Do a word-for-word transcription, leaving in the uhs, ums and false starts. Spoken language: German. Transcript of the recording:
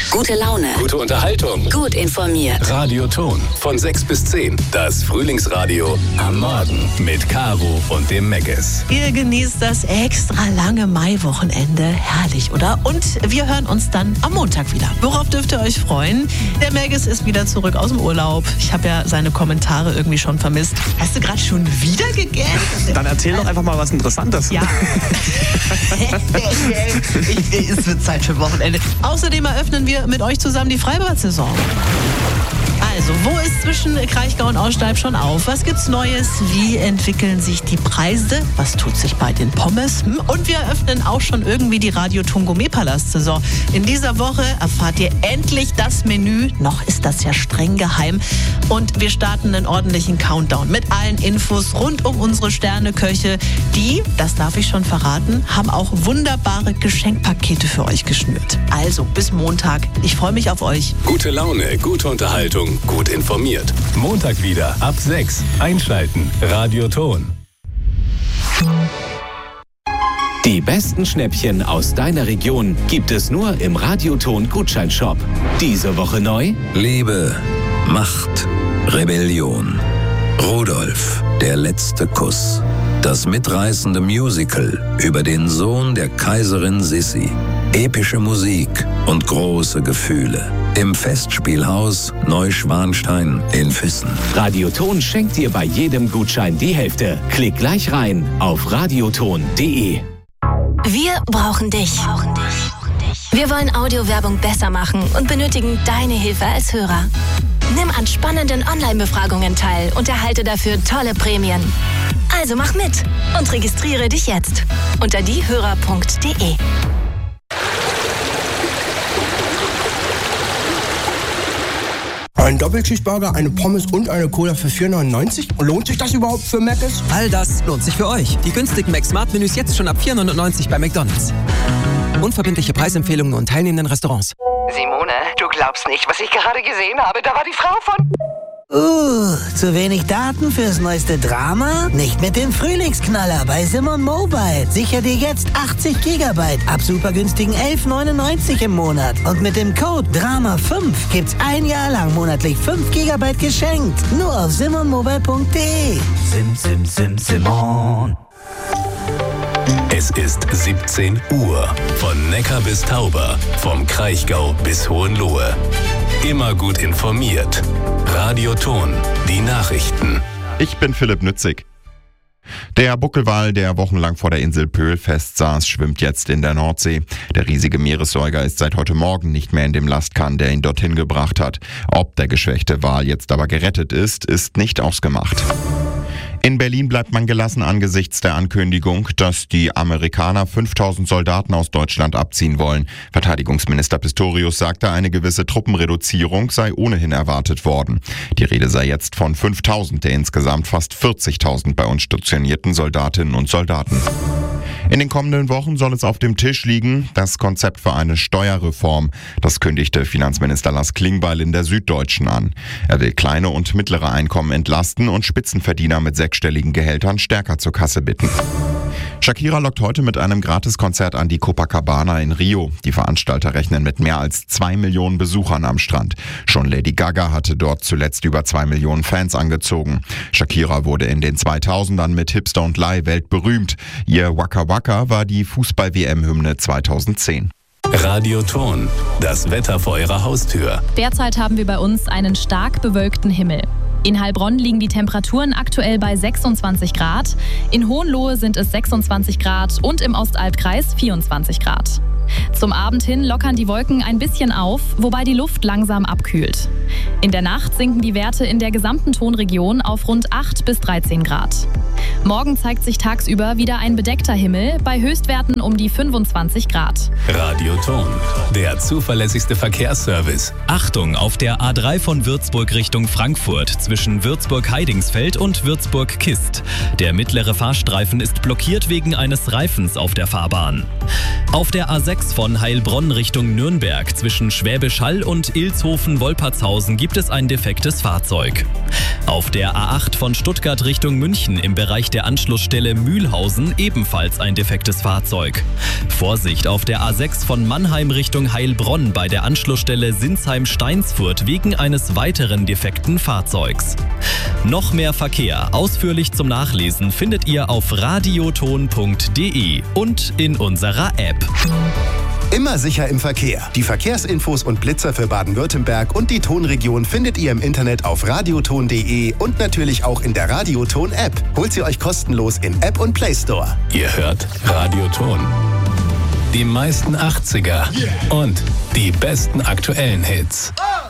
Gute Laune. Gute Unterhaltung. Gut informiert. Radio Ton. Von sechs bis zehn. Das Frühlingsradio am Morgen. Mit Caro und dem Meggis. Ihr genießt das extra lange Maiwochenende. Herrlich, oder? Und wir hören uns dann am Montag wieder. Worauf dürft ihr euch freuen? Der Meggis ist wieder zurück aus dem Urlaub. Ich habe ja seine Kommentare irgendwie schon vermisst. Hast du gerade schon wieder gegessen? Dann erzähl doch einfach mal was Interessantes. Ja. Es wird Zeit für Wochenende. Außerdem eröffnen wir mit euch zusammen die Freibad-Saison. Also, wo ist zwischen Kraichgau und Aussteib schon auf? Was gibt's Neues? Wie entwickeln sich die Preise? Was tut sich bei den Pommes? Und wir eröffnen auch schon irgendwie die Radio Ton Gourmet-Palast-Saison. In dieser Woche erfahrt ihr endlich das Menü. Noch ist das ja streng geheim. Und wir starten einen ordentlichen Countdown mit allen Infos rund um unsere Sterneköche. Die, das darf ich schon verraten, haben auch wunderbare Geschenkpakete für euch geschnürt. Also, bis Montag. Ich freue mich auf euch. Gute Laune, gute Unterhaltung, gut informiert. Montag wieder ab sechs. Einschalten. Radio Ton. Die besten Schnäppchen aus deiner Region gibt es nur im Radio Ton Gutscheinshop. Diese Woche neu: Liebe, Macht, Rebellion. Rudolf, der letzte Kuss. Das mitreißende Musical über den Sohn der Kaiserin Sissi. Epische Musik und große Gefühle. Im Festspielhaus Neuschwanstein in Füssen. Radio Ton schenkt dir bei jedem Gutschein die Hälfte. Klick gleich rein auf radioton punkt de. Wir brauchen dich. Wir wollen Audiowerbung besser machen und benötigen deine Hilfe als Hörer. Nimm an spannenden Online-Befragungen teil und erhalte dafür tolle Prämien. Also mach mit und registriere dich jetzt unter diehörer punkt de. Ein Doppelcheeseburger, eine Pommes und eine Cola für vier neunundneunzig? Lohnt sich das überhaupt für Meggis? All das lohnt sich für euch. Die günstigen Mac-Smart-Menüs jetzt schon ab vier neunundneunzig bei McDonald's. Unverbindliche Preisempfehlungen und teilnehmenden Restaurants. Simone, du glaubst nicht, was ich gerade gesehen habe. Da war die Frau von... Uh, zu wenig Daten fürs neueste Drama? Nicht mit dem Frühlingsknaller bei Simon Mobile. Sicher dir jetzt achtzig Gigabyte ab super günstigen elf neunundneunzig im Monat. Und mit dem Code Drama fünf gibt's ein Jahr lang monatlich fünf Gigabyte geschenkt. Nur auf simon mobile punkt de. Sim, sim, sim, Simon. Es ist siebzehn Uhr. Von Neckar bis Tauber. Vom Kraichgau bis Hohenlohe. Immer gut informiert. Radio Ton. Die Nachrichten. Ich bin Philipp Nützig. Der Buckelwal, der wochenlang vor der Insel Pöhl festsaß, schwimmt jetzt in der Nordsee. Der riesige Meeressäuger ist seit heute Morgen nicht mehr in dem Lastkahn, der ihn dorthin gebracht hat. Ob der geschwächte Wal jetzt aber gerettet ist, ist nicht ausgemacht. In Berlin bleibt man gelassen angesichts der Ankündigung, dass die Amerikaner fünftausend Soldaten aus Deutschland abziehen wollen. Verteidigungsminister Pistorius sagte, eine gewisse Truppenreduzierung sei ohnehin erwartet worden. Die Rede sei jetzt von fünftausend der insgesamt fast vierzigtausend bei uns stationierten Soldatinnen und Soldaten. In den kommenden Wochen soll es auf dem Tisch liegen, das Konzept für eine Steuerreform. Das kündigte Finanzminister Lars Klingbeil in der Süddeutschen an. Er will kleine und mittlere Einkommen entlasten und Spitzenverdiener mit sechsstelligen Gehältern stärker zur Kasse bitten. Shakira lockt heute mit einem Gratiskonzert an die Copacabana in Rio. Die Veranstalter rechnen mit mehr als zwei Millionen Besuchern am Strand. Schon Lady Gaga hatte dort zuletzt über zwei Millionen Fans angezogen. Shakira wurde in den zweitausendern mit Hips Don't Lie weltberühmt. Ihr Waka Waka war die Fußball-W M-Hymne zweitausendzehn. Radio Ton. Das Wetter vor Ihrer Haustür. Derzeit haben wir bei uns einen stark bewölkten Himmel. In Heilbronn liegen die Temperaturen aktuell bei sechsundzwanzig Grad, in Hohenlohe sind es sechsundzwanzig Grad und im Ostalbkreis vierundzwanzig Grad. Zum Abend hin lockern die Wolken ein bisschen auf, wobei die Luft langsam abkühlt. In der Nacht sinken die Werte in der gesamten Tonregion auf rund acht bis dreizehn Grad. Morgen zeigt sich tagsüber wieder ein bedeckter Himmel bei Höchstwerten um die fünfundzwanzig Grad. Radio Ton, der zuverlässigste Verkehrsservice. Achtung, auf der A drei von Würzburg Richtung Frankfurt zwischen Würzburg-Heidingsfeld und Würzburg-Kist. Der mittlere Fahrstreifen ist blockiert wegen eines Reifens auf der Fahrbahn. Auf der A sechs von Heilbronn Richtung Nürnberg zwischen Schwäbisch Hall und Ilshofen-Wolpertshausen gibt es ein defektes Fahrzeug. Auf der A acht von Stuttgart Richtung München im Bereich östlich der Anschlussstelle Mühlhausen ebenfalls ein defektes Fahrzeug. Vorsicht auf der A sechs von Mannheim Richtung Heilbronn bei der Anschlussstelle Sinsheim-Steinsfurt wegen eines weiteren defekten Fahrzeugs. Noch mehr Verkehr ausführlich zum Nachlesen findet ihr auf radioton punkt de und in unserer App. Immer sicher im Verkehr. Die Verkehrsinfos und Blitzer für Baden-Württemberg und die Tonregion findet ihr im Internet auf radioton punkt de und natürlich auch in der Radioton-App. Holt sie euch kostenlos in App und Play Store. Ihr hört Radioton. Die meisten achtziger und die besten aktuellen Hits.